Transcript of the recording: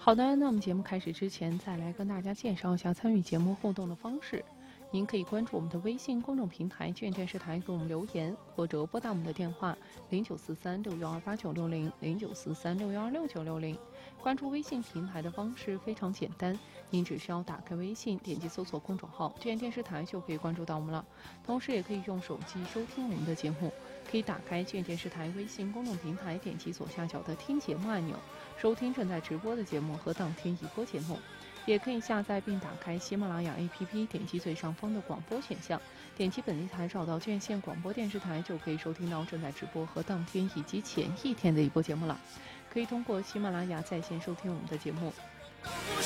好的，那我们节目开始之前，再来跟大家介绍一下参与节目互动的方式。您可以关注我们的微信公众平台“卷电视台”给我们留言，或者拨打我们的电话09436128900943612690。关注微信平台的方式非常简单，您只需要打开微信，点击搜索公众号“卷电视台”就可以关注到我们了。同时，也可以用手机收听我们的节目，可以打开卷电视台微信公众平台，点击左下角的听节目按钮，收听正在直播的节目和当天已播节目。也可以下载并打开喜马拉雅 APP， 点击最上方的广播选项，点击本地台找到卷县广播电视台，就可以收听到正在直播和当天以及前一天的一播节目了。可以通过喜马拉雅在线收听我们的节目。